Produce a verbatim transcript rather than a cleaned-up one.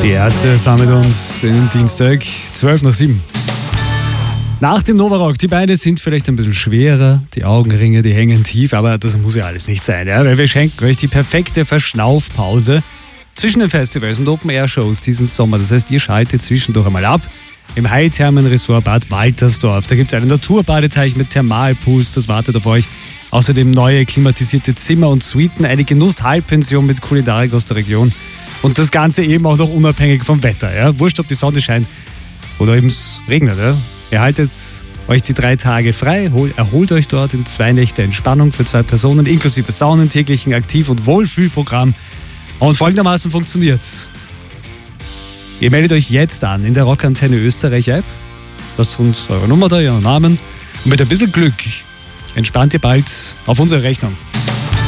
Die Ärzte fahren mit uns in den Dienstag, zwölf nach sieben. Nach dem Novarock, die Beine sind vielleicht ein bisschen schwerer, die Augenringe, die hängen tief, aber das muss ja alles nicht sein, ja? Weil wir schenken euch die perfekte Verschnaufpause zwischen den Festivals und Open-Air-Shows diesen Sommer. Das heißt, ihr schaltet zwischendurch einmal ab im Heilthermen-Resort Bad Waltersdorf. Da gibt es einen Naturbadezeichen mit Thermalpools, das wartet auf euch. Außerdem neue klimatisierte Zimmer und Suiten, eine Genuss-Halbpension mit Kulinarik aus der Region. Und das Ganze eben auch noch unabhängig vom Wetter. Ja? Wurscht, ob die Sonne scheint oder eben es regnet. Ja? Ihr haltet euch die drei Tage frei, erholt euch dort in zwei Nächte Entspannung für zwei Personen, inklusive Saunen, täglichen Aktiv- und Wohlfühlprogramm. Und folgendermaßen funktioniert's. Ihr meldet euch jetzt an in der Rockantenne Österreich App. Lasst uns eure Nummer da, euren Namen. Und mit ein bisschen Glück entspannt ihr bald auf unsere Rechnung.